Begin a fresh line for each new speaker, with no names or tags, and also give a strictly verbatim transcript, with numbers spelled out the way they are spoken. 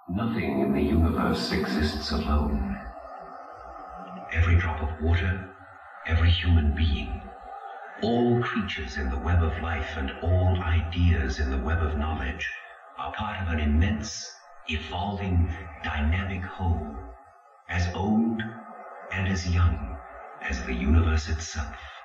Nothing in the universe exists alone. Every drop of water, every human being, all creatures in the web of life and all ideas in the web of knowledge are part of an immense, evolving, dynamic whole, as old and as young as the universe itself.